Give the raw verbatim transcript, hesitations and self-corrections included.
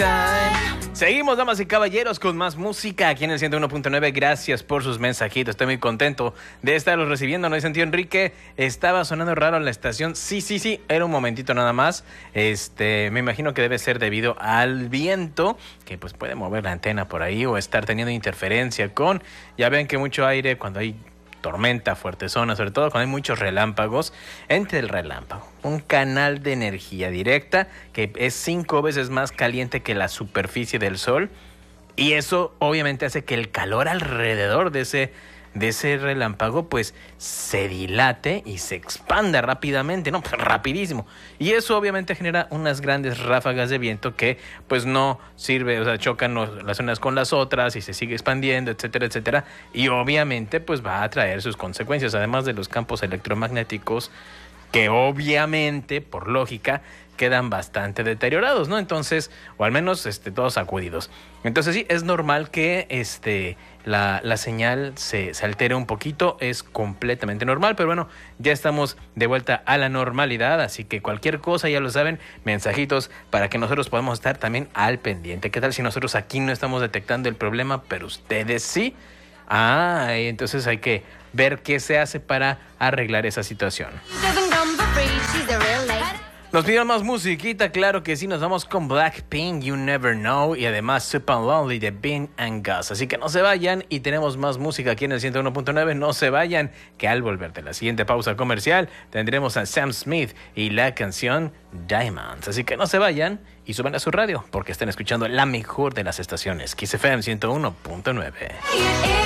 time. Seguimos, damas y caballeros, con más música aquí en el ciento uno punto nueve. Gracias por sus mensajitos. Estoy muy contento de estarlos recibiendo. ¿No dice tío Enrique? Estaba sonando raro en la estación. Sí, sí, sí. Era un momentito nada más. Este, me imagino que debe ser debido al viento, que pues puede mover la antena por ahí o estar teniendo interferencia con... Ya ven que mucho aire cuando hay tormenta, fuerte zona, sobre todo cuando hay muchos relámpagos. Entre el relámpago, un canal de energía directa que es cinco veces más caliente que la superficie del sol, y eso obviamente hace que el calor alrededor de ese, de ese relámpago pues se dilate y se expanda rápidamente, no, pues rapidísimo, y eso obviamente genera unas grandes ráfagas de viento que pues no sirve, o sea, chocan los, las unas con las otras y se sigue expandiendo, etcétera, etcétera, y obviamente pues va a traer sus consecuencias, además de los campos electromagnéticos que obviamente, por lógica, quedan bastante deteriorados, ¿no? Entonces, o al menos este, todos sacudidos. Entonces sí, es normal que este, la, la señal se, se altere un poquito, es completamente normal, pero bueno, ya estamos de vuelta a la normalidad, así que cualquier cosa, ya lo saben, mensajitos para que nosotros podamos estar también al pendiente. ¿Qué tal si nosotros aquí no estamos detectando el problema, pero ustedes sí? Ah, entonces hay que ver qué se hace para arreglar esa situación. Nos pidieron más musiquita, claro que sí, nos vamos con Blackpink, You Never Know, y además Super Lonely de Bean and Gus. Así que no se vayan, y tenemos más música aquí en el ciento uno punto nueve, no se vayan, que al volver de la siguiente pausa comercial tendremos a Sam Smith y la canción Diamonds. Así que no se vayan y suban a su radio, porque están escuchando la mejor de las estaciones, Kiss F M ciento uno punto nueve.